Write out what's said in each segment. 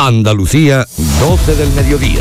Andalucía, 12 del mediodía.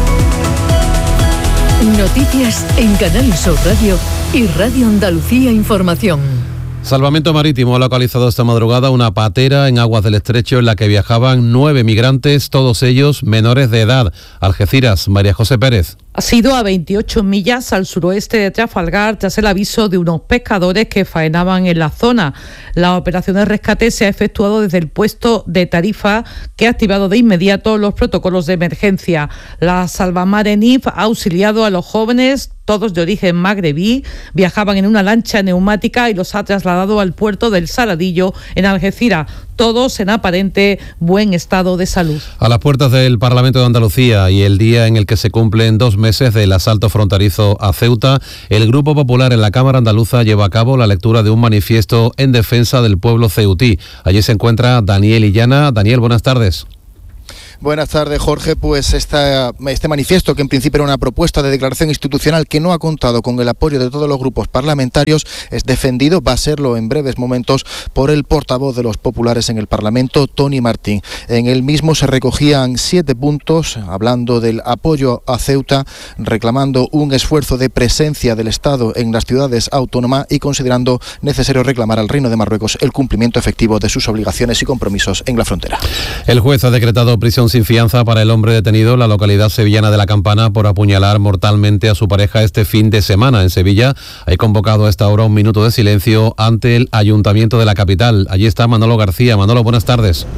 Noticias en Canal Sur Radio y Radio Andalucía Información. Salvamento Marítimo ha localizado esta madrugada una patera en aguas del Estrecho en la que viajaban 9 migrantes, todos ellos menores de edad. Algeciras, María José Pérez. Ha sido a 28 millas al suroeste de Trafalgar tras el aviso de unos pescadores que faenaban en la zona. La operación de rescate se ha efectuado desde el puesto de Tarifa, que ha activado de inmediato los protocolos de emergencia. La Salvamare NIF ha auxiliado a los jóvenes, todos de origen magrebí, viajaban en una lancha neumática y los ha trasladado al puerto del Saladillo en Algeciras, todos en aparente buen estado de salud. A las puertas del Parlamento de Andalucía y el día en el que se cumplen 2 meses del asalto fronterizo a Ceuta, el Grupo Popular en la Cámara Andaluza lleva a cabo la lectura de un manifiesto en defensa del pueblo ceutí. Allí se encuentra Daniel Illana. Daniel, buenas tardes. Buenas tardes, Jorge. Pues este manifiesto, que en principio era una propuesta de declaración institucional que no ha contado con el apoyo de todos los grupos parlamentarios, es defendido, va a serlo en breves momentos, por el portavoz de los populares en el Parlamento, Tony Martín. En el mismo se recogían 7 puntos, hablando del apoyo a Ceuta, reclamando un esfuerzo de presencia del Estado en las ciudades autónomas y considerando necesario reclamar al Reino de Marruecos el cumplimiento efectivo de sus obligaciones y compromisos en la frontera. El juez ha decretado prisión sin fianza para el hombre detenido en la localidad sevillana de La Campana por apuñalar mortalmente a su pareja este fin de semana. En Sevilla hay convocado a esta hora un minuto de silencio ante el Ayuntamiento de la capital. Allí está Manolo García. Manolo, buenas tardes.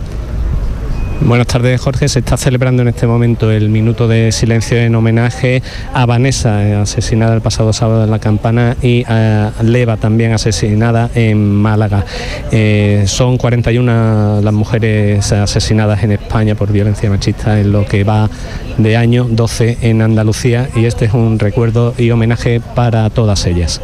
Buenas tardes, Jorge. Se está celebrando en este momento el minuto de silencio en homenaje a Vanessa, asesinada el pasado sábado en La Campana, y a Leva, también asesinada en Málaga. Son 41 las mujeres asesinadas en España por violencia machista en lo que va de año, 12 en Andalucía, y este es un recuerdo y homenaje para todas ellas.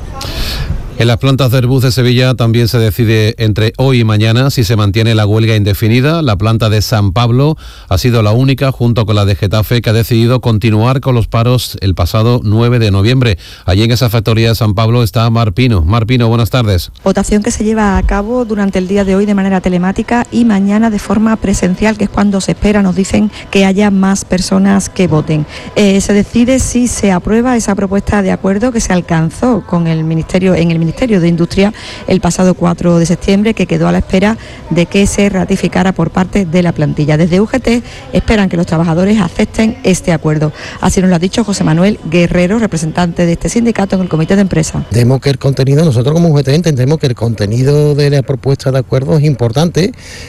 En las plantas de Airbus de Sevilla también se decide entre hoy y mañana si se mantiene la huelga indefinida. La planta de San Pablo ha sido la única, junto con la de Getafe, que ha decidido continuar con los paros el pasado 9 de noviembre. Allí en esa factoría de San Pablo está Mar Pino. Mar Pino, buenas tardes. Votación que se lleva a cabo durante el día de hoy de manera telemática y mañana de forma presencial, que es cuando se espera, nos dicen, que haya más personas que voten. Se decide si se aprueba esa propuesta de acuerdo que se alcanzó con el Ministerio de Industria el pasado 4 de septiembre, que quedó a la espera de que se ratificara por parte de la plantilla. Desde UGT esperan que los trabajadores acepten este acuerdo. Así nos lo ha dicho José Manuel Guerrero, representante de este sindicato en el comité de empresa. Entendemos que el contenido, nosotros como UGT entendemos que el contenido de la propuesta de acuerdo es importante,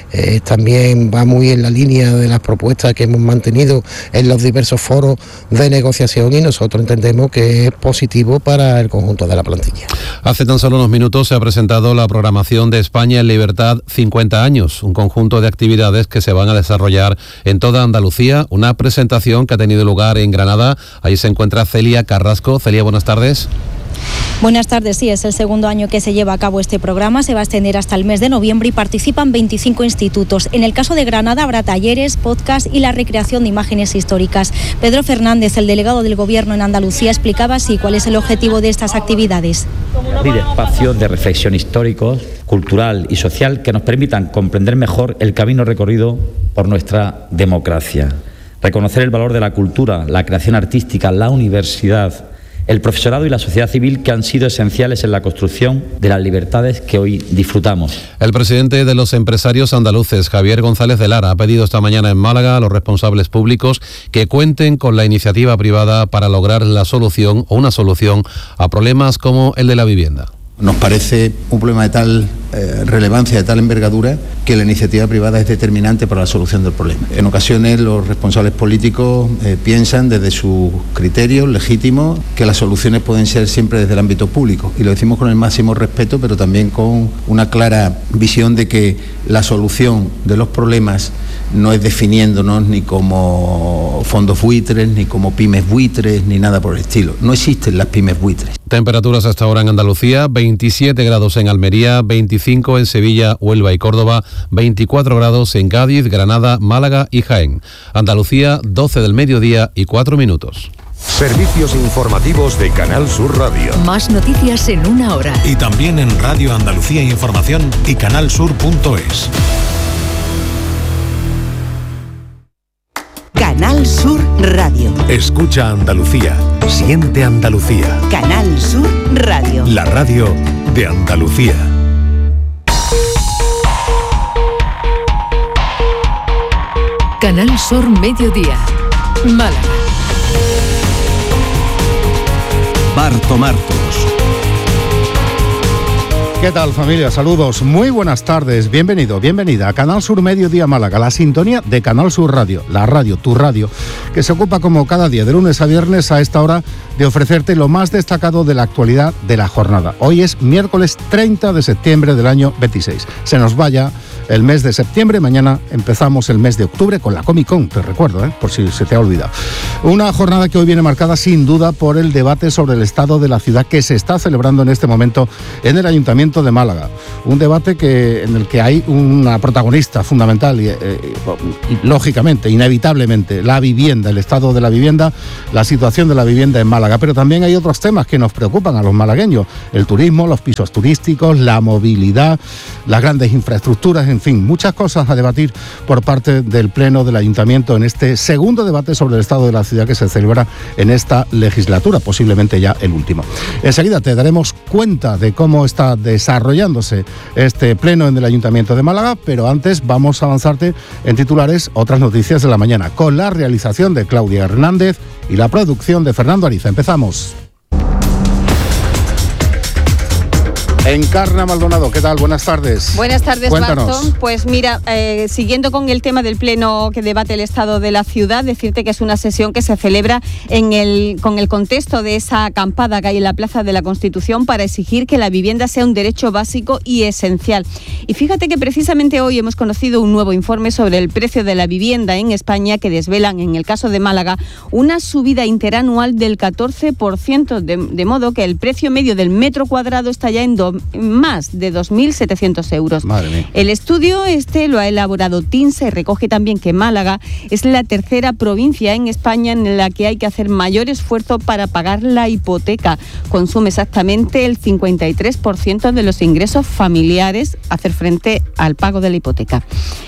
también va muy en la línea de las propuestas que hemos mantenido en los diversos foros de negociación, y nosotros entendemos que es positivo para el conjunto de la plantilla. Hace tan solo unos minutos se ha presentado la programación de España en Libertad 50 años, un conjunto de actividades que se van a desarrollar en toda Andalucía, una presentación que ha tenido lugar en Granada. Ahí se encuentra Celia Carrasco. Celia, buenas tardes. Buenas tardes, sí, es el segundo año que se lleva a cabo este programa, se va a extender hasta el mes de noviembre y participan 25 institutos. En el caso de Granada habrá talleres, podcast y la recreación de imágenes históricas. Pedro Fernández, el delegado del Gobierno en Andalucía, explicaba así cuál es el objetivo de estas actividades. Abrir espacios de reflexión histórico, cultural y social que nos permitan comprender mejor el camino recorrido por nuestra democracia. Reconocer el valor de la cultura, la creación artística, la universidad, el profesorado y la sociedad civil, que han sido esenciales en la construcción de las libertades que hoy disfrutamos. El presidente de los empresarios andaluces, Javier González de Lara, ha pedido esta mañana en Málaga a los responsables públicos que cuenten con la iniciativa privada para lograr la solución o una solución a problemas como el de la vivienda. Nos parece un problema de tal relevancia, de tal envergadura, que la iniciativa privada es determinante para la solución del problema. En ocasiones los responsables políticos piensan desde sus criterios legítimos que las soluciones pueden ser siempre desde el ámbito público, y lo decimos con el máximo respeto, pero también con una clara visión de que la solución de los problemas no es definiéndonos ni como fondos buitres, ni como pymes buitres, ni nada por el estilo. No existen las pymes buitres. Temperaturas hasta ahora en Andalucía: 27 grados en Almería, 25 en Sevilla, Huelva y Córdoba, 24 grados en Cádiz, Granada, Málaga y Jaén. Andalucía, 12 del mediodía y 4 minutos. Servicios informativos de Canal Sur Radio. Más noticias en una hora. Y también en Radio Andalucía Información y canalsur.es. Escucha Andalucía. Siente Andalucía. Canal Sur Radio. La radio de Andalucía. Canal Sur Mediodía. Málaga. Barto Martos. ¿Qué tal, familia? Saludos, muy buenas tardes, bienvenido, bienvenida a Canal Sur Mediodía Málaga, la sintonía de Canal Sur Radio, la radio, tu radio, que se ocupa como cada día de lunes a viernes a esta hora de ofrecerte lo más destacado de la actualidad de la jornada. Hoy es miércoles 30 de septiembre del año 26. Se nos vaya el mes de septiembre, mañana empezamos el mes de octubre con la Comic Con, te recuerdo, por si se te ha olvidado. Una jornada que hoy viene marcada sin duda por el debate sobre el estado de la ciudad que se está celebrando en este momento en el Ayuntamiento de Málaga. Un debate en el que hay una protagonista fundamental y lógicamente, inevitablemente, la vivienda, el estado de la vivienda, la situación de la vivienda en Málaga. Pero también hay otros temas que nos preocupan a los malagueños: el turismo, los pisos turísticos, la movilidad, las grandes infraestructuras, en fin, muchas cosas a debatir por parte del Pleno del Ayuntamiento en este segundo debate sobre el estado de la ciudad que se celebra en esta legislatura, posiblemente ya el último. Enseguida te daremos cuenta de cómo está desarrollándose este Pleno en el Ayuntamiento de Málaga, pero antes vamos a avanzarte en titulares otras noticias de la mañana, con la realización de Claudia Hernández y la producción de Fernando Ariza. Empezamos. Encarna Maldonado, ¿qué tal? Buenas tardes. Buenas tardes, Cuéntanos. Barton. Pues mira, siguiendo con el tema del pleno que debate el estado de la ciudad, decirte que es una sesión que se celebra con el contexto de esa acampada que hay en la Plaza de la Constitución para exigir que la vivienda sea un derecho básico y esencial. Y fíjate que precisamente hoy hemos conocido un nuevo informe sobre el precio de la vivienda en España que desvelan, en el caso de Málaga, una subida interanual del 14%, de modo que el precio medio del metro cuadrado está ya en más de 2.700 euros. Madre mía. El estudio lo ha elaborado TINSA y recoge también que Málaga es la tercera provincia en España en la que hay que hacer mayor esfuerzo para pagar la hipoteca. Consume exactamente el 53% de los ingresos familiares hacer frente al pago de la hipoteca.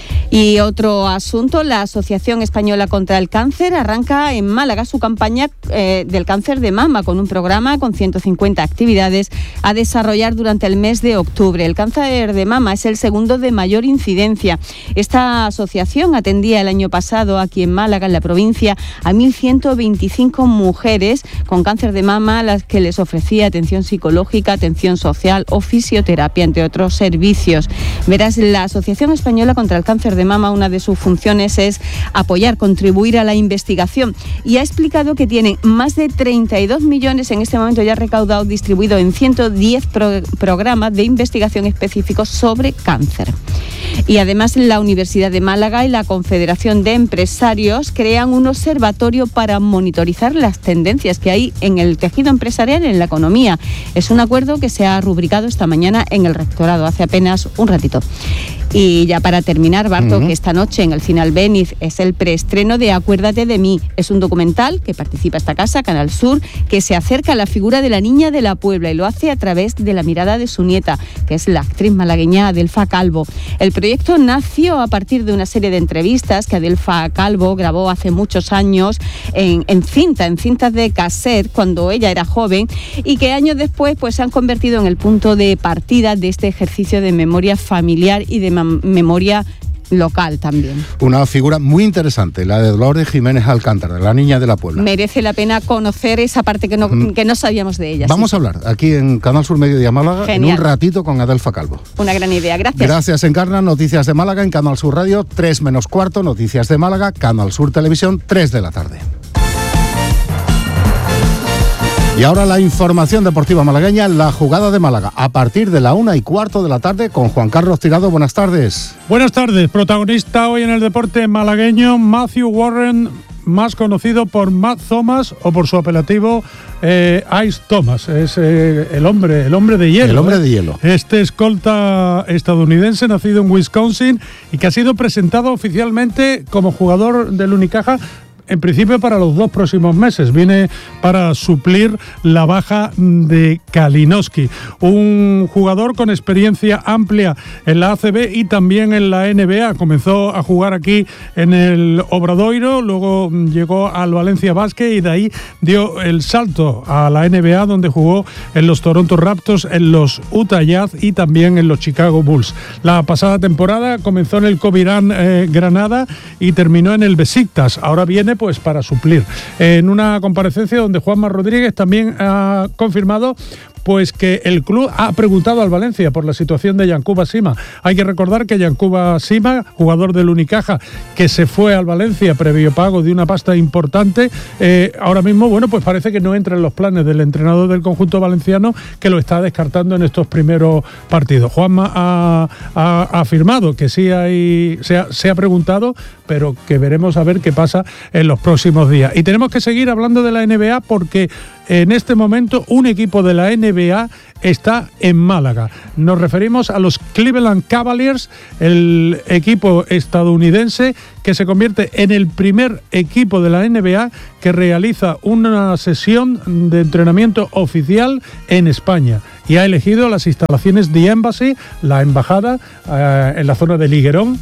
Y otro asunto, la Asociación Española contra el Cáncer arranca en Málaga su campaña del cáncer de mama con un programa con 150 actividades a desarrollar durante el mes de octubre. El cáncer de mama es el segundo de mayor incidencia. Esta asociación atendía el año pasado aquí en Málaga, en la provincia, a 1.125 mujeres con cáncer de mama a las que les ofrecía atención psicológica, atención social o fisioterapia, entre otros servicios. Verás, la Asociación Española contra el Cáncer de Mama, una de sus funciones es apoyar, contribuir a la investigación, y ha explicado que tienen más de 32 millones en este momento ya recaudado, distribuido en 110 programas de investigación específicos sobre cáncer. Y además la Universidad de Málaga y la Confederación de Empresarios crean un observatorio para monitorizar las tendencias que hay en el tejido empresarial, en la economía. Es un acuerdo que se ha rubricado esta mañana en el rectorado, hace apenas un ratito. Y ya para terminar, Barto, que esta noche en el Cine Albéniz es el preestreno de Acuérdate de mí. Es un documental que participa esta casa, Canal Sur, que se acerca a la figura de la niña de la Puebla y lo hace a través de la mirada de su nieta, que es la actriz malagueña Adelfa Calvo. El proyecto nació a partir de una serie de entrevistas que Adelfa Calvo grabó hace muchos años en cintas de cassette cuando ella era joven, y que años después pues se han convertido en el punto de partida de este ejercicio de memoria familiar y de memoria local también. Una figura muy interesante, la de Dolores Jiménez Alcántara, la niña de la Puebla. Merece la pena conocer esa parte que no sabíamos de ella. Vamos a hablar aquí en Canal Sur Mediodía Málaga. Genial. En un ratito con Adelfa Calvo. Una gran idea, gracias. Gracias, Encarna. Noticias de Málaga en Canal Sur Radio, 3 menos cuarto. Noticias de Málaga, Canal Sur Televisión, 3 de la tarde. Y ahora la información deportiva malagueña, la jugada de Málaga, a partir de la 1:15 de la tarde con Juan Carlos Tirado. Buenas tardes. Buenas tardes. Protagonista hoy en el deporte malagueño, Matthew Warren, más conocido por Matt Thomas o por su apelativo Ice Thomas. Es el hombre de hielo. El hombre de hielo. Este escolta estadounidense, nacido en Wisconsin y que ha sido presentado oficialmente como jugador del Unicaja en principio para los 2 próximos meses. Viene para suplir la baja de Kalinowski, un jugador con experiencia amplia en la ACB y también en la NBA. Comenzó a jugar aquí en el Obradoiro, luego llegó al Valencia Basket y de ahí dio el salto a la NBA, donde jugó en los Toronto Raptors, en los Utah Jazz y también en los Chicago Bulls. La pasada temporada comenzó en el Covirán Granada y terminó en el Besiktas. Ahora viene pues para suplir. En una comparecencia donde Juanma Rodríguez también ha confirmado pues que el club ha preguntado al Valencia por la situación de Yankuba Sima. Hay que recordar que Yankuba Sima, jugador del Unicaja, que se fue al Valencia previo pago de una pasta importante, ahora mismo, bueno, pues parece que no entra en los planes del entrenador del conjunto valenciano, que lo está descartando en estos primeros partidos. Juanma ha afirmado que sí se ha preguntado, pero que veremos a ver qué pasa en los próximos días. Y tenemos que seguir hablando de la NBA porque en este momento un equipo de la NBA está en Málaga. Nos referimos a los Cleveland Cavaliers, el equipo estadounidense que se convierte en el primer equipo de la NBA que realiza una sesión de entrenamiento oficial en España. Y ha elegido las instalaciones The Embassy, la embajada, en la zona de Liguerón.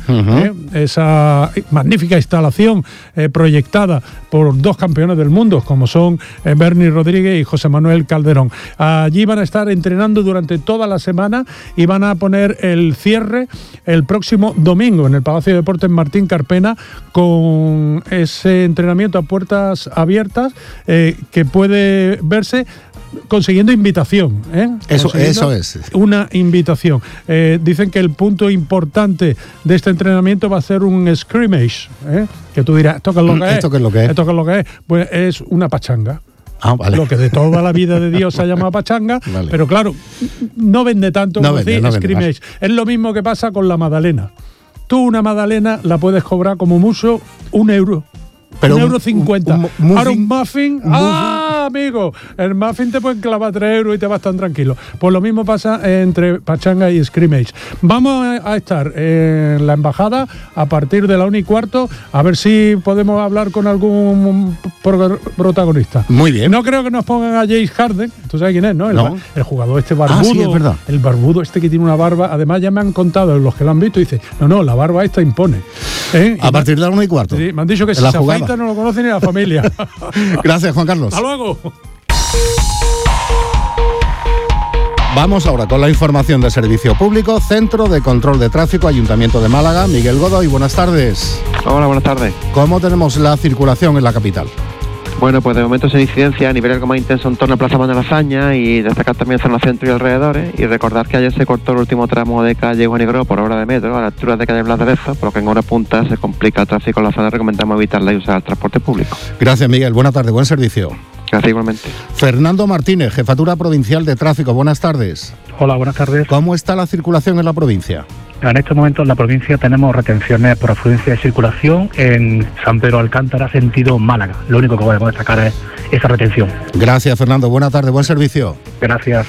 Esa magnífica instalación proyectada por 2 campeones del mundo, como son Bernie Rodríguez y José Manuel Calderón. Allí van a estar entrenando durante toda la semana y van a poner el cierre el próximo domingo en el Palacio de Deportes Martín Carpena, con ese entrenamiento a puertas abiertas que puede verse consiguiendo invitación. Eso es. Una invitación. Dicen que el punto importante de este entrenamiento va a ser un scrimmage. Que tú dirás, ¿esto qué es lo que es? ¿Esto qué es lo que es? ¿Esto qué es lo que es? Pues es una pachanga. Vale. Lo que de toda la vida de Dios se ha llamado pachanga, vale. Pero claro, no vende tanto como decir scrimmage. Es lo mismo que pasa con la magdalena. Tú una magdalena la puedes cobrar como mucho €1. Pero €1.50. Ahora un muffin. Amigo, el muffin te pueden clavar €3 y te vas tan tranquilo. Pues lo mismo pasa entre pachanga y scrimmage. Vamos a estar en la embajada a partir de la 1:15, a ver si podemos hablar con algún protagonista. Muy bien. No creo que nos pongan a James Harden. ¿Tú sabes quién es, no? El jugador este barbudo. Sí, es verdad. El barbudo este que tiene una barba. Además ya me han contado los que lo han visto y dice, no, la barba esta impone. A partir de la 1:15. Sí, me han dicho que si se afeita no lo conoce ni la familia. Gracias, Juan Carlos. Hasta luego. Vamos ahora con la información de servicio público. Centro de Control de Tráfico, Ayuntamiento de Málaga. Miguel Godoy, buenas tardes. Hola, buenas tardes. ¿Cómo tenemos la circulación en la capital? Bueno, pues de momento sin incidencia, a nivel algo más intenso en torno a Plaza Manuel Azaña y destacar también zona centro y alrededores. Y recordar que ayer se cortó el último tramo de calle Juan Igro por obra de metro a la altura de calle Blas de Lezo, por lo que en hora punta se complica el tráfico en la zona. Recomendamos evitarla y usar el transporte público. Gracias, Miguel. Buena tarde, buen servicio. Gracias, igualmente. Fernando Martínez, Jefatura Provincial de Tráfico. Buenas tardes. Hola, buenas tardes. ¿Cómo está la circulación en la provincia? En estos momentos en la provincia tenemos retenciones por afluencia de circulación en San Pedro Alcántara, sentido Málaga. Lo único que podemos destacar es esa retención. Gracias, Fernando. Buena tarde, buen servicio. Gracias.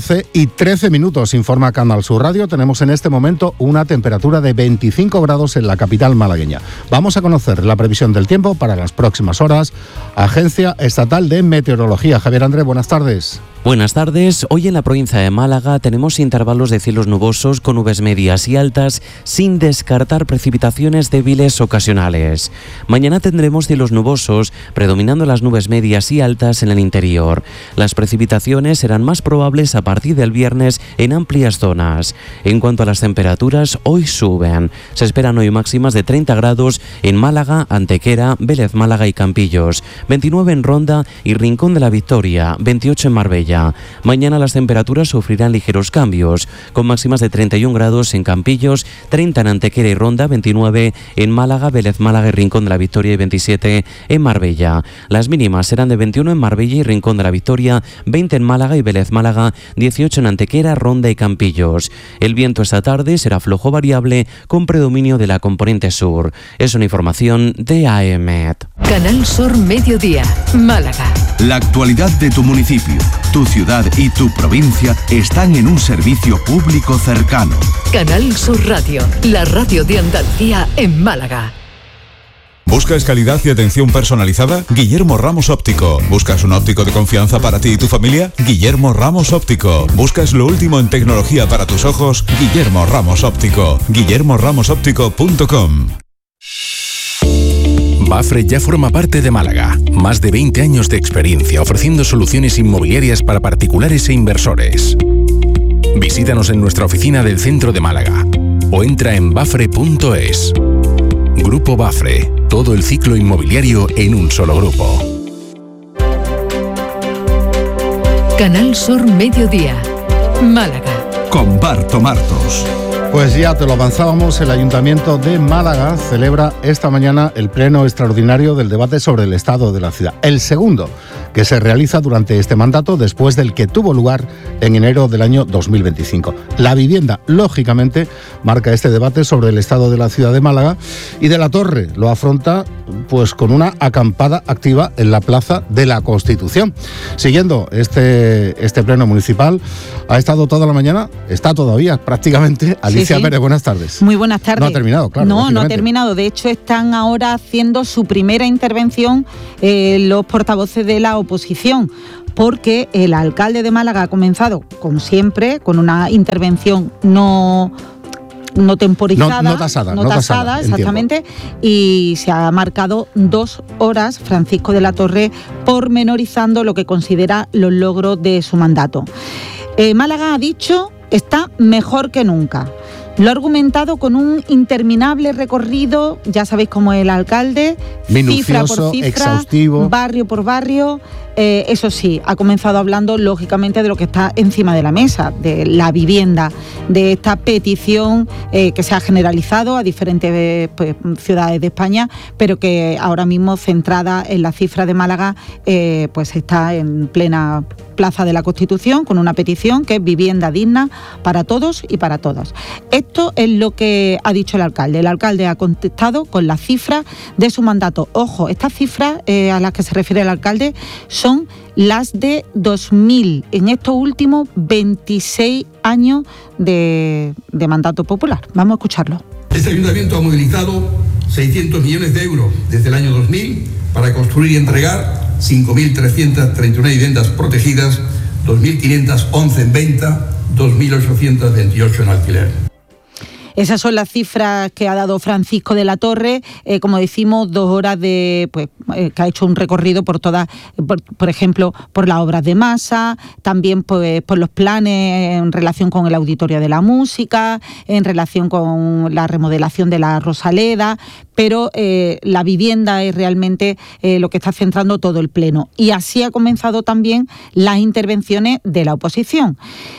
12:13, informa Canal Sur Radio. Tenemos en este momento una temperatura de 25 grados en la capital malagueña. Vamos a conocer la previsión del tiempo para las próximas horas. Agencia Estatal de Meteorología. Javier André, buenas tardes. Buenas tardes. Hoy en la provincia de Málaga tenemos intervalos de cielos nubosos con nubes medias y altas, sin descartar precipitaciones débiles ocasionales. Mañana tendremos cielos nubosos, predominando las nubes medias y altas en el interior. Las precipitaciones serán más probables a partir del viernes en amplias zonas. En cuanto a las temperaturas, hoy suben. Se esperan hoy máximas de 30 grados en Málaga, Antequera, Vélez Málaga y Campillos, 29 en Ronda y Rincón de la Victoria, 28 en Marbella. Mañana las temperaturas sufrirán ligeros cambios, con máximas de 31 grados en Campillos, 30 en Antequera y Ronda, 29 en Málaga, Vélez Málaga y Rincón de la Victoria y 27 en Marbella. Las mínimas serán de 21 en Marbella y Rincón de la Victoria, 20 en Málaga y Vélez Málaga, 18 en Antequera, Ronda y Campillos. El viento esta tarde será flojo variable con predominio de la componente sur. Es una información de AEMET. Canal Sur Mediodía, Málaga. La actualidad de tu municipio, tu ciudad y tu provincia están en un servicio público cercano. Canal Sur Radio, la radio de Andalucía en Málaga. ¿Buscas calidad y atención personalizada? Guillermo Ramos Óptico. ¿Buscas un óptico de confianza para ti y tu familia? Guillermo Ramos Óptico. ¿Buscas lo último en tecnología para tus ojos? Guillermo Ramos Óptico. guillermoramosoptico.com. Bafre ya forma parte de Málaga. Más de 20 años de experiencia ofreciendo soluciones inmobiliarias para particulares e inversores. Visítanos en nuestra oficina del centro de Málaga o entra en bafre.es. Grupo Bafre, todo el ciclo inmobiliario en un solo grupo. Canal Sur Mediodía, Málaga. Con Barto Martos. Pues ya te lo avanzábamos, el Ayuntamiento de Málaga celebra esta mañana el pleno extraordinario del debate sobre el estado de la ciudad. El segundo que se realiza durante este mandato después del que tuvo lugar en enero del año 2025. La vivienda, lógicamente, marca este debate sobre el estado de la ciudad de Málaga y de la Torre lo afronta pues con una acampada activa en la Plaza de la Constitución. Siguiendo este pleno municipal, ha estado toda la mañana, está todavía prácticamente Alicia Pérez, buenas tardes. Muy buenas tardes. No ha terminado, claro. No ha terminado. De hecho, están ahora haciendo su primera intervención los portavoces de la oposición, porque el alcalde de Málaga ha comenzado, como siempre, con una intervención no temporizada, no tasada, exactamente, y se ha marcado 2 horas Francisco de la Torre pormenorizando lo que considera los logros de su mandato. Málaga, ha dicho, está mejor que nunca. Lo ha argumentado con un interminable recorrido, ya sabéis cómo es el alcalde, minucioso, cifra por cifra, exhaustivo, barrio por barrio. Eso sí, ha comenzado hablando lógicamente de lo que está encima de la mesa, de la vivienda, de esta petición que se ha generalizado a diferentes ciudades de España, pero que ahora mismo, centrada en la cifra de Málaga, pues está en plena Plaza de la Constitución con una petición que es vivienda digna para todos y para todas. Esto es lo que ha dicho el alcalde. El alcalde ha contestado con la cifra de su mandato. Ojo, estas cifras a las que se refiere el alcalde son las de 2000, en estos últimos 26 años de mandato popular. Vamos a escucharlo. Este ayuntamiento ha movilizado 600 millones de euros desde el año 2000 para construir y entregar 5.331 viviendas protegidas, 2.511 en venta, 2.828 en alquiler. Esas son las cifras que ha dado Francisco de la Torre, como decimos, 2 horas que ha hecho un recorrido por todas, por ejemplo, por las obras de masa, también pues, por los planes en relación con el Auditorio de la Música, en relación con la remodelación de la Rosaleda, pero la vivienda es realmente lo que está centrando todo el pleno. Y así ha comenzado también las intervenciones de la oposición.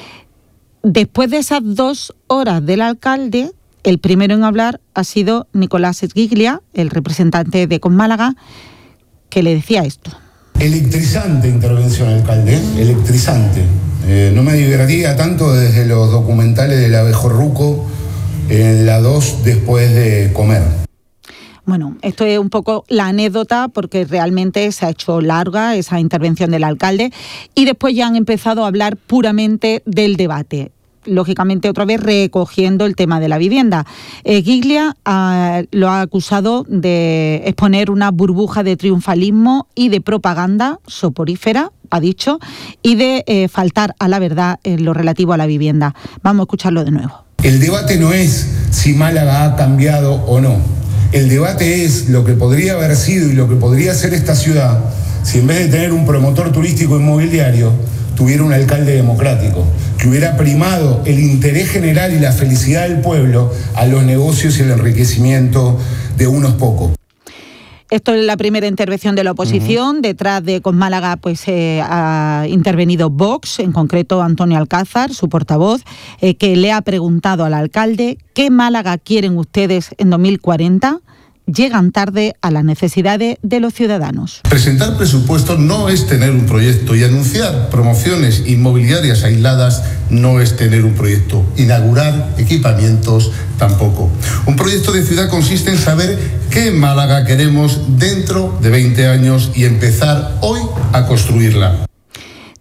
Después de esas 2 horas del alcalde, el primero en hablar ha sido Nicolás Esguiglia, el representante de Con Málaga, que le decía esto. Electrizante intervención, alcalde, electrizante. No me divertía tanto desde los documentales del Abejorruco en la 2 después de comer. Bueno, esto es un poco la anécdota porque realmente se ha hecho larga esa intervención del alcalde y después ya han empezado a hablar puramente del debate. Lógicamente, otra vez recogiendo el tema de la vivienda. Giglia lo ha acusado de exponer una burbuja de triunfalismo y de propaganda soporífera, ha dicho, y de faltar a la verdad en lo relativo a la vivienda. Vamos a escucharlo de nuevo. El debate no es si Málaga ha cambiado o no. El debate es lo que podría haber sido y lo que podría ser esta ciudad si en vez de tener un promotor turístico inmobiliario tuviera un alcalde democrático, que hubiera primado el interés general y la felicidad del pueblo a los negocios y el enriquecimiento de unos pocos. Esto es la primera intervención de la oposición. Detrás de Con Málaga pues ha intervenido Vox, en concreto Antonio Alcázar, su portavoz, que le ha preguntado al alcalde ¿qué Málaga quieren ustedes en 2040? Llegan tarde a las necesidades de los ciudadanos. Presentar presupuestos no es tener un proyecto y anunciar promociones inmobiliarias aisladas no es tener un proyecto. Inaugurar equipamientos tampoco. Un proyecto de ciudad consiste en saber qué Málaga queremos dentro de 20 años y empezar hoy a construirla.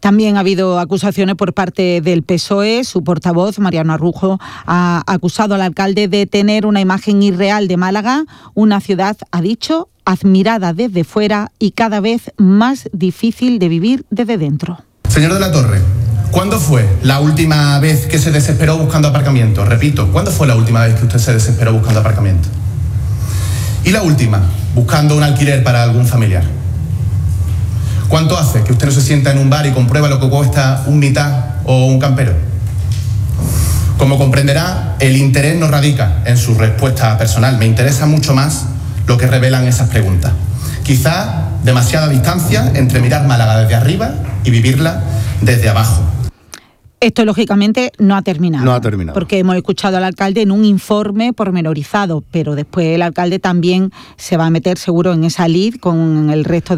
También ha habido acusaciones por parte del PSOE. Su portavoz, Mariano Arrujo, ha acusado al alcalde de tener una imagen irreal de Málaga, una ciudad, ha dicho, admirada desde fuera y cada vez más difícil de vivir desde dentro. Señor de la Torre, ¿cuándo fue la última vez que se desesperó buscando aparcamiento? Repito, ¿cuándo fue la última vez que usted se desesperó buscando aparcamiento? Y la última, buscando un alquiler para algún familiar. ¿Cuánto hace que usted no se sienta en un bar y comprueba lo que cuesta un mitad o un campero? Como comprenderá, el interés no radica en su respuesta personal. Me interesa mucho más lo que revelan esas preguntas. Quizá demasiada distancia entre mirar Málaga desde arriba y vivirla desde abajo. Esto, lógicamente, no ha terminado. No ha terminado. Porque hemos escuchado al alcalde en un informe pormenorizado, pero después el alcalde también se va a meter seguro en esa lid con el resto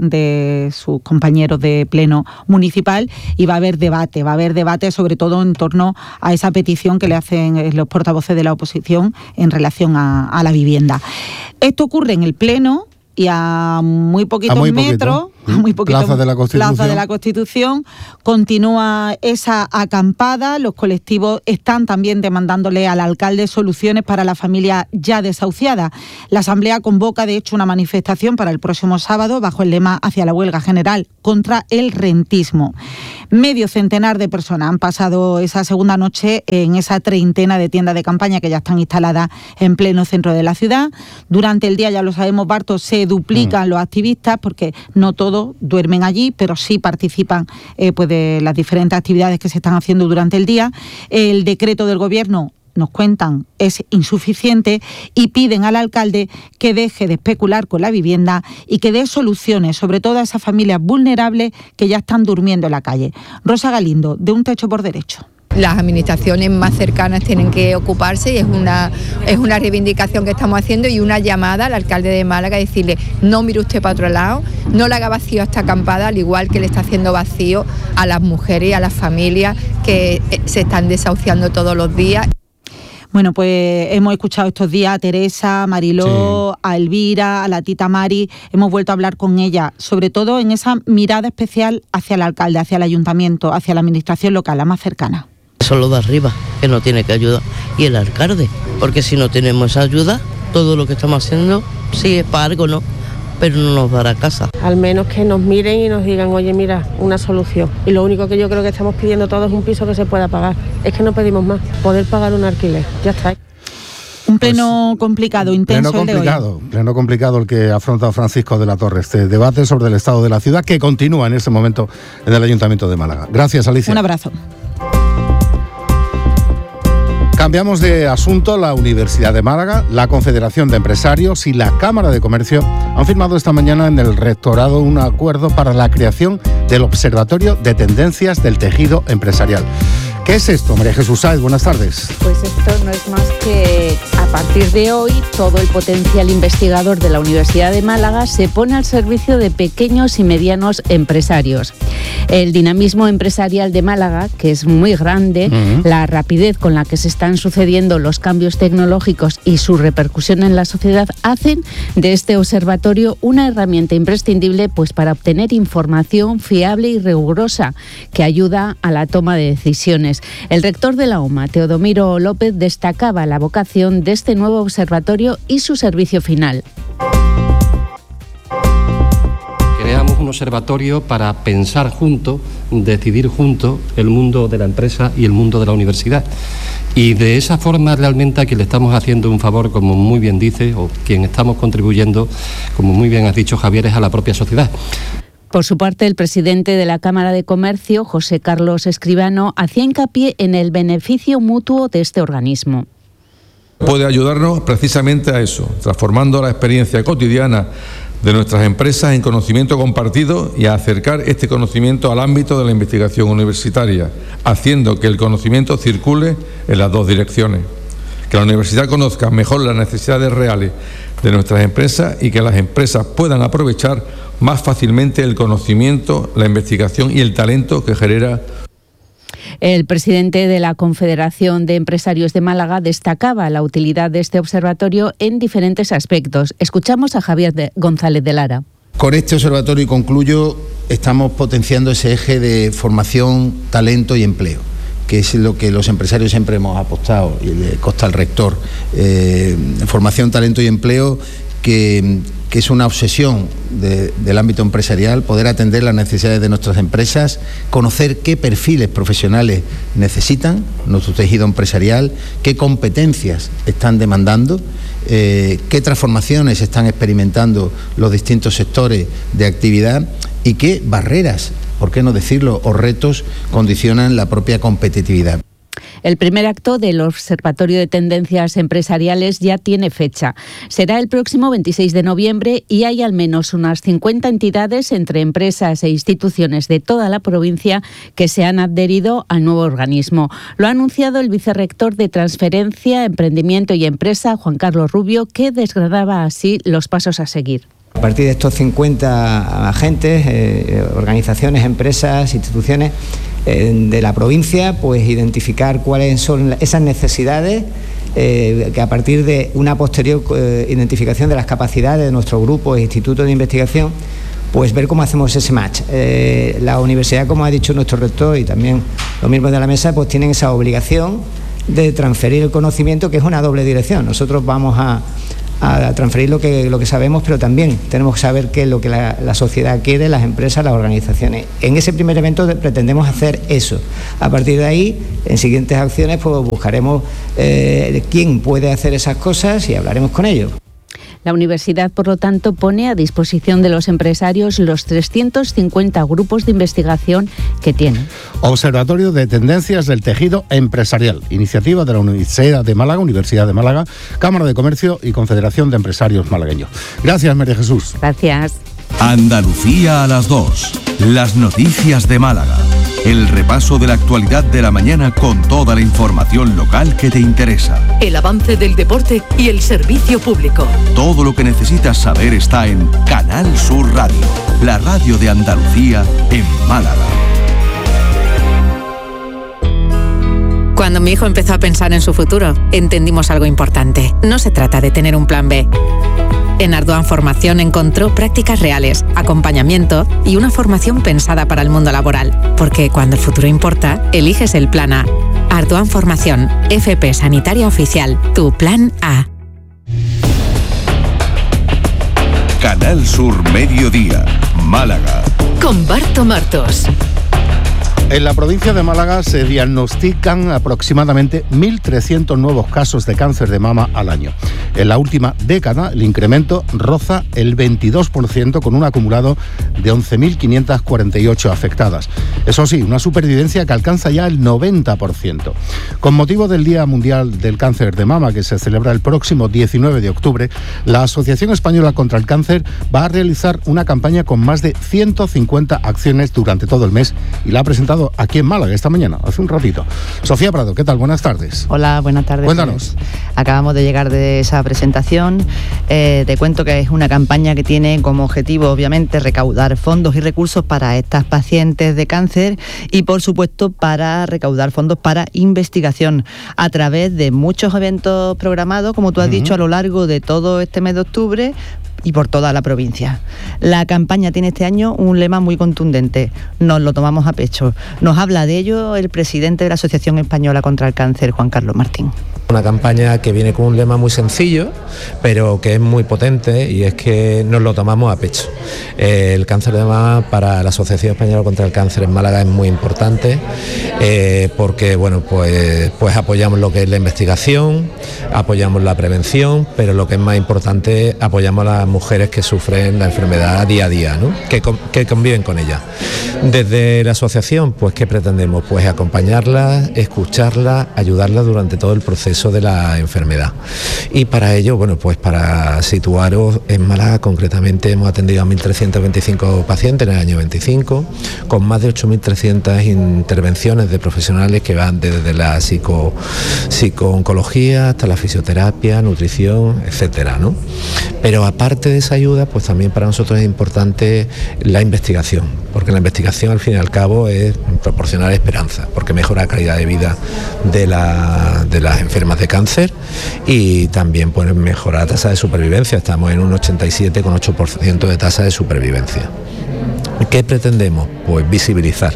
de sus compañeros de pleno municipal y va a haber debate sobre todo en torno a esa petición que le hacen los portavoces de la oposición en relación a la vivienda. Esto ocurre en el pleno y a muy poquitos metros, Plaza de la Constitución, continúa esa acampada. Los colectivos están también demandándole al alcalde soluciones para la familia ya desahuciada. La Asamblea convoca, de hecho, una manifestación para el próximo sábado bajo el lema Hacia la huelga general contra el rentismo. Medio centenar de personas han pasado esa segunda noche en esa treintena de tiendas de campaña que ya están instaladas en pleno centro de la ciudad. Durante el día, ya lo sabemos, Bartos, se duplican los activistas porque no todos duermen allí, pero sí participan de las diferentes actividades que se están haciendo durante el día. El decreto del Gobierno, nos cuentan, es insuficiente y piden al alcalde que deje de especular con la vivienda y que dé soluciones, sobre todo a esas familias vulnerables que ya están durmiendo en la calle. Rosa Galindo, de Un Techo por Derecho. Las administraciones más cercanas tienen que ocuparse y es una reivindicación que estamos haciendo y una llamada al alcalde de Málaga a decirle: no mire usted para otro lado, no le haga vacío a esta acampada, al igual que le está haciendo vacío a las mujeres y a las familias que se están desahuciando todos los días. Bueno, pues hemos escuchado estos días a Teresa, a Mariló, a Elvira, a la tita Mari. Hemos vuelto a hablar con ella, sobre todo en esa mirada especial hacia el alcalde, hacia el ayuntamiento, hacia la administración local, la más cercana. Solo de arriba, que no tiene que ayudar, y el alcalde, porque si no tenemos esa ayuda, todo lo que estamos haciendo sí es para algo, ¿no? Pero no nos dará casa. Al menos que nos miren y nos digan: oye, mira, una solución. Y lo único que yo creo que estamos pidiendo todos es un piso que se pueda pagar. Es que no pedimos más, poder pagar un alquiler, ya está. Un pleno complicado, intenso el de hoy. Pleno complicado el que ha afrontado Francisco de la Torre, este debate sobre el estado de la ciudad que continúa en este momento en el Ayuntamiento de Málaga. Gracias, Alicia. Un abrazo. Cambiamos de asunto. La Universidad de Málaga, la Confederación de Empresarios y la Cámara de Comercio han firmado esta mañana en el Rectorado un acuerdo para la creación del Observatorio de Tendencias del Tejido Empresarial. ¿Qué es esto, María Jesús Sáez? Buenas tardes. Pues esto no es más que, a partir de hoy, todo el potencial investigador de la Universidad de Málaga se pone al servicio de pequeños y medianos empresarios. El dinamismo empresarial de Málaga, que es muy grande, la rapidez con la que se están sucediendo los cambios tecnológicos y su repercusión en la sociedad, hacen de este observatorio una herramienta imprescindible pues, para obtener información fiable y rigurosa que ayuda a la toma de decisiones. El rector de la OMA, Teodomiro López, destacaba la vocación de este nuevo observatorio y su servicio final. Creamos un observatorio para pensar juntos, decidir juntos el mundo de la empresa y el mundo de la universidad. Y de esa forma realmente a quien le estamos haciendo un favor, como muy bien dice, o quien estamos contribuyendo, como muy bien has dicho, Javier, es a la propia sociedad. Por su parte, el presidente de la Cámara de Comercio, José Carlos Escribano, hacía hincapié en el beneficio mutuo de este organismo. Puede ayudarnos precisamente a eso, transformando la experiencia cotidiana de nuestras empresas en conocimiento compartido y a acercar este conocimiento al ámbito de la investigación universitaria, haciendo que el conocimiento circule en las dos direcciones. Que la universidad conozca mejor las necesidades reales de nuestras empresas y que las empresas puedan aprovechar más fácilmente el conocimiento, la investigación y el talento que genera. El presidente de la Confederación de Empresarios de Málaga destacaba la utilidad de este observatorio en diferentes aspectos. Escuchamos a Javier González de Lara. Con este observatorio, y concluyo, estamos potenciando ese eje de formación, talento y empleo, que es lo que los empresarios siempre hemos apostado y le consta al rector. Formación, talento y empleo, que es una obsesión del ámbito empresarial, poder atender las necesidades de nuestras empresas, conocer qué perfiles profesionales necesitan nuestro tejido empresarial, qué competencias están demandando, qué transformaciones están experimentando los distintos sectores de actividad y qué barreras, por qué no decirlo, o retos condicionan la propia competitividad. El primer acto del Observatorio de Tendencias Empresariales ya tiene fecha. Será el próximo 26 de noviembre y hay al menos unas 50 entidades entre empresas e instituciones de toda la provincia que se han adherido al nuevo organismo. Lo ha anunciado el vicerrector de Transferencia, Emprendimiento y Empresa, Juan Carlos Rubio, que desgranaba así los pasos a seguir. A partir de estos 50 agentes, organizaciones, empresas, instituciones de la provincia, pues identificar cuáles son esas necesidades, que a partir de una posterior identificación de las capacidades de nuestro grupo e instituto de investigación, pues ver cómo hacemos ese match. La universidad, como ha dicho nuestro rector y también los miembros de la mesa, pues tienen esa obligación de transferir el conocimiento, que es una doble dirección. Nosotros vamos a transferir lo que sabemos, pero también tenemos que saber qué es lo que la sociedad quiere, las empresas, las organizaciones. En ese primer evento pretendemos hacer eso. A partir de ahí, en siguientes acciones, pues buscaremos quién puede hacer esas cosas y hablaremos con ellos. La universidad, por lo tanto, pone a disposición de los empresarios los 350 grupos de investigación que tiene. Observatorio de Tendencias del Tejido Empresarial, iniciativa de la Universidad de Málaga, Cámara de Comercio y Confederación de Empresarios Malagueños. Gracias, María Jesús. Gracias. Andalucía a las 2. Las noticias de Málaga. El repaso de la actualidad de la mañana con toda la información local que te interesa. El avance del deporte y el servicio público. Todo lo que necesitas saber está en Canal Sur Radio, la radio de Andalucía en Málaga. Cuando mi hijo empezó a pensar en su futuro, entendimos algo importante. No se trata de tener un plan B. En Ardoan Formación encontró prácticas reales, acompañamiento y una formación pensada para el mundo laboral. Porque cuando el futuro importa, eliges el plan A. Ardoan Formación, FP Sanitaria Oficial, tu plan A. Canal Sur Mediodía, Málaga. Con Barto Martos. En la provincia de Málaga se diagnostican aproximadamente 1.300 nuevos casos de cáncer de mama al año. En la última década, el incremento roza el 22%, con un acumulado de 11.548 afectadas. Eso sí, una supervivencia que alcanza ya el 90%. Con motivo del Día Mundial del Cáncer de Mama, que se celebra el próximo 19 de octubre, la Asociación Española contra el Cáncer va a realizar una campaña con más de 150 acciones durante todo el mes y la ha presentado aquí en Málaga esta mañana, hace un ratito. Sofía Prado, ¿qué tal? Buenas tardes. Hola, buenas tardes. Cuéntanos. Acabamos de llegar de esa presentación. Te cuento que es una campaña que tiene como objetivo, obviamente, recaudar fondos y recursos para estas pacientes de cáncer y, por supuesto, para recaudar fondos para investigación a través de muchos eventos programados, como tú has dicho, a lo largo de todo este mes de octubre y por toda la provincia. La campaña tiene este año un lema muy contundente: nos lo tomamos a pecho. Nos habla de ello el presidente de la Asociación Española contra el Cáncer, Juan Carlos Martín. Una campaña que viene con un lema muy sencillo, pero que es muy potente, y es que nos lo tomamos a pecho. El cáncer de mama para la Asociación Española contra el Cáncer en Málaga es muy importante, porque bueno, pues apoyamos lo que es la investigación, apoyamos la prevención, pero lo que es más importante, apoyamos a las mujeres que sufren la enfermedad día a día, ¿no? que conviven con ella. Desde la asociación, pues ¿qué pretendemos? Pues acompañarlas, escucharlas, ayudarlas durante todo el proceso de la enfermedad. Y para ello, bueno, pues para situaros, en Málaga concretamente hemos atendido a 1.325 pacientes en el año 25, con más de 8.300 intervenciones de profesionales que van desde la psicooncología hasta la fisioterapia, nutrición, etcétera, ¿no? Pero aparte de esa ayuda, pues también para nosotros es importante la investigación, porque la investigación al fin y al cabo es proporcionar esperanza, porque mejora la calidad de vida de las enfermas formas de cáncer y también pues mejorar la tasa de supervivencia. Estamos en un 87,8% de tasa de supervivencia. ¿Qué pretendemos? Pues visibilizar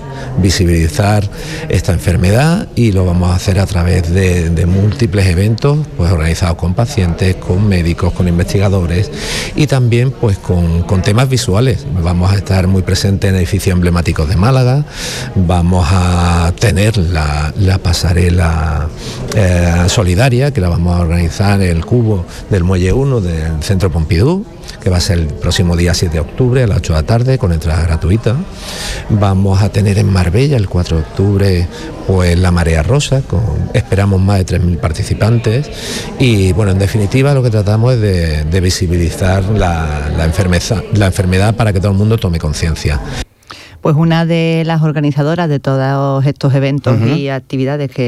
esta enfermedad, y lo vamos a hacer a través de múltiples eventos pues organizados con pacientes, con médicos, con investigadores y también pues con temas visuales. Vamos a estar muy presentes en edificios emblemáticos de Málaga, vamos a tener la pasarela solidaria, que la vamos a organizar en el cubo del Muelle 1 del Centro Pompidou, que va a ser el próximo día 7 de octubre a las 8 de la tarde con entrada gratuita. Vamos a tener en Marbella el 4 de octubre pues la Marea Rosa, esperamos más de 3.000 participantes y bueno, en definitiva lo que tratamos es de visibilizar la enfermedad para que todo el mundo tome conciencia. Pues una de las organizadoras de todos estos eventos y actividades de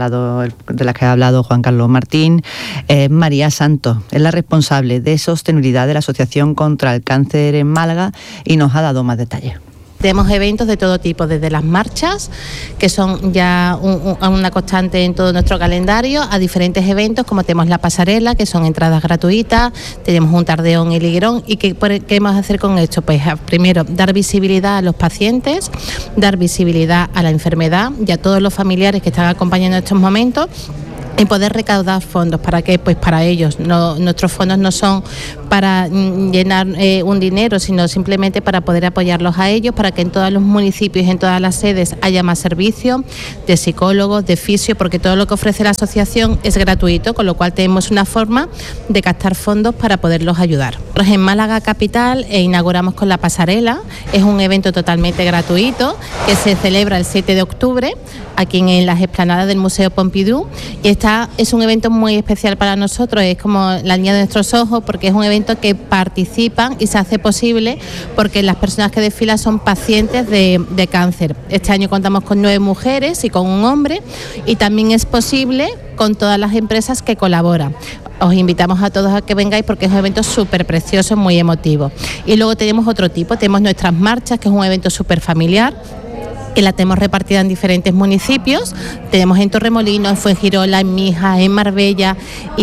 las que ha hablado Juan Carlos Martín es María Santos. Es la responsable de sostenibilidad de la Asociación contra el Cáncer en Málaga y nos ha dado más detalles. Tenemos eventos de todo tipo, desde las marchas, que son ya una constante en todo nuestro calendario, a diferentes eventos, como tenemos la pasarela, que son entradas gratuitas, tenemos un tardeo en el higuerón. ¿Y qué vamos a hacer con esto? Pues primero, dar visibilidad a los pacientes, dar visibilidad a la enfermedad y a todos los familiares que están acompañando en estos momentos, y poder recaudar fondos. ¿Para qué? Pues para ellos. Nuestros fondos no son para llenar un dinero, sino simplemente para poder apoyarlos a ellos, para que en todos los municipios y en todas las sedes haya más servicios de psicólogos, de fisio, porque todo lo que ofrece la asociación es gratuito, con lo cual tenemos una forma de captar fondos para poderlos ayudar. En Málaga capital inauguramos con la pasarela, es un evento totalmente gratuito que se celebra el 7 de octubre aquí en las explanadas del Museo Pompidou, y es un evento muy especial para nosotros, es como la niña de nuestros ojos, porque es un evento que participan y se hace posible porque las personas que desfilan son pacientes de cáncer. Este año contamos con 9 mujeres y con un hombre, y también es posible con todas las empresas que colaboran. Os invitamos a todos a que vengáis porque es un evento súper precioso, muy emotivo. Y luego tenemos otro tipo, tenemos nuestras marchas, que es un evento súper familiar, que la tenemos repartida en diferentes municipios. Tenemos en Torremolinos, en Fuengirola, en Mijas, en Marbella,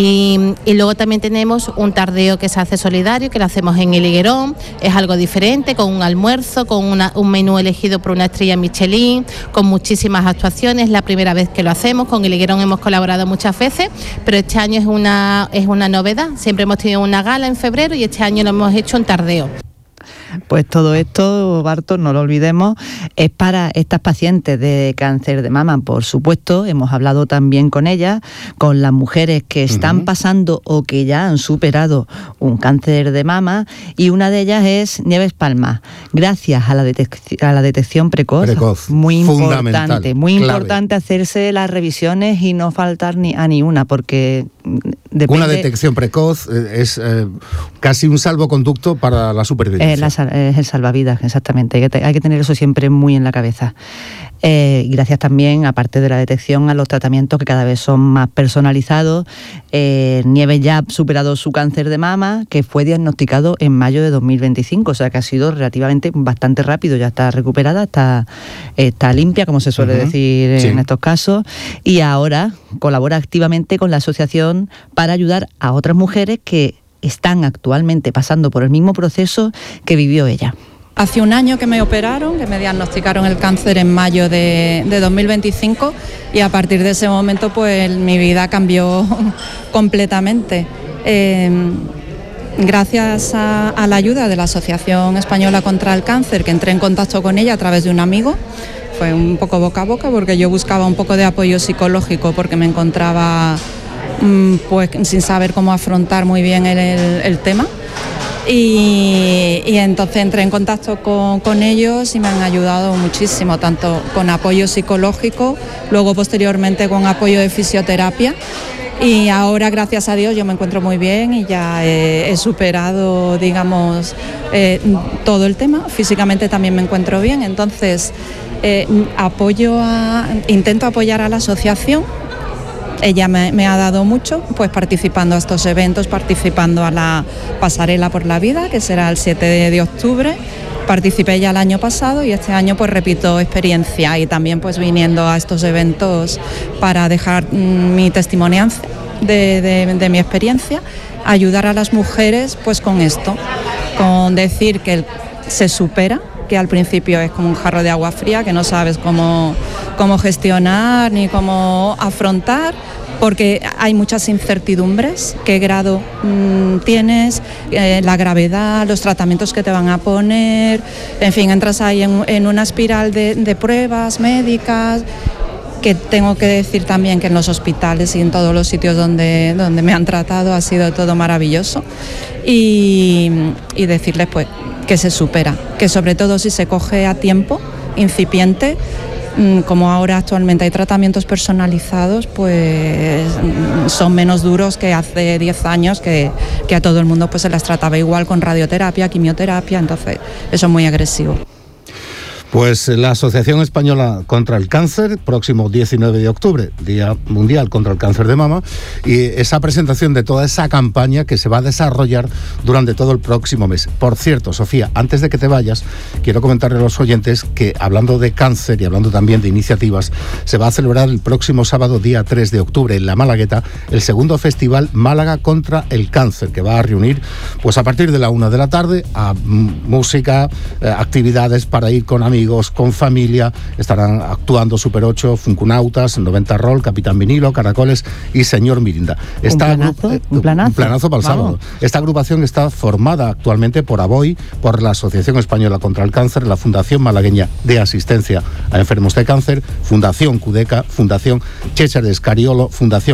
y luego también tenemos un tardeo que se hace solidario, que lo hacemos en el Higuerón. Es algo diferente, con un almuerzo, con un menú elegido por una estrella Michelin, con muchísimas actuaciones. La primera vez que lo hacemos, con el Higuerón hemos colaborado muchas veces, pero este año es una novedad. Siempre hemos tenido una gala en febrero y este año lo hemos hecho en tardeo. Pues todo esto, Bartos, no lo olvidemos, es para estas pacientes de cáncer de mama. Por supuesto, hemos hablado también con ellas, con las mujeres que están pasando o que ya han superado un cáncer de mama, y una de ellas es Nieves Palma. Gracias a la detección precoz, muy importante, importante hacerse las revisiones y no faltar a ni una, porque depende. Una detección precoz es casi un salvoconducto para la supervivencia. Es el salvavidas, exactamente. Hay que tener eso siempre muy en la cabeza. Y gracias también, aparte de la detección, a los tratamientos que cada vez son más personalizados. Nieves ya ha superado su cáncer de mama, que fue diagnosticado en mayo de 2025, o sea que ha sido relativamente bastante rápido. Ya está recuperada, está limpia, como se suele decir en estos casos, y ahora colabora activamente con la asociación para ayudar a otras mujeres que están actualmente pasando por el mismo proceso que vivió ella. Hace un año que me operaron, que me diagnosticaron el cáncer en mayo de 2025, y a partir de ese momento pues mi vida cambió completamente. Gracias a la ayuda de la Asociación Española contra el Cáncer, que entré en contacto con ella a través de un amigo, fue un poco boca a boca porque yo buscaba un poco de apoyo psicológico porque me encontraba pues sin saber cómo afrontar muy bien el tema, y entonces entré en contacto con ellos y me han ayudado muchísimo, tanto con apoyo psicológico, luego posteriormente con apoyo de fisioterapia, y ahora gracias a Dios yo me encuentro muy bien y ya he superado, digamos, todo el tema. Físicamente también me encuentro bien, entonces intento apoyar a la asociación. Ella me ha dado mucho, pues participando a estos eventos, participando a la pasarela por la vida, que será el 7 de octubre, Participé ya el año pasado y este año pues repito experiencia y también pues viniendo a estos eventos para dejar mi testimonianza de mi experiencia, ayudar a las mujeres pues con esto, con decir que se supera, que al principio es como un jarro de agua fría, que no sabes cómo gestionar ni cómo afrontar, porque hay muchas incertidumbres, qué grado tienes, la gravedad, los tratamientos que te van a poner, en fin, entras ahí en una espiral de pruebas médicas, que tengo que decir también que en los hospitales y en todos los sitios donde me han tratado ha sido todo maravilloso y decirles pues que se supera, que sobre todo si se coge a tiempo, incipiente, como ahora actualmente hay tratamientos personalizados, pues son menos duros que hace 10 años que a todo el mundo pues se las trataba igual con radioterapia, quimioterapia, entonces eso es muy agresivo. Pues la Asociación Española contra el Cáncer, próximo 19 de octubre, Día Mundial contra el Cáncer de Mama, y esa presentación de toda esa campaña que se va a desarrollar durante todo el próximo mes. Por cierto, Sofía, antes de que te vayas, quiero comentarle a los oyentes que, hablando de cáncer y hablando también de iniciativas, se va a celebrar el próximo sábado, día 3 de octubre, en La Malagueta, el segundo Festival Málaga contra el Cáncer, que va a reunir, pues a partir de la 1 de la tarde, a música, actividades para ir con amigos, con familia. Estarán actuando Super 8, Funkunautas, 90 Roll, Capitán Vinilo, Caracoles y Señor Mirinda. Un planazo para el sábado. Esta agrupación está formada actualmente por ABOI, por la Asociación Española contra el Cáncer, la Fundación Malagueña de Asistencia a Enfermos de Cáncer, Fundación Cudeca, Fundación César Escariolo, Fundación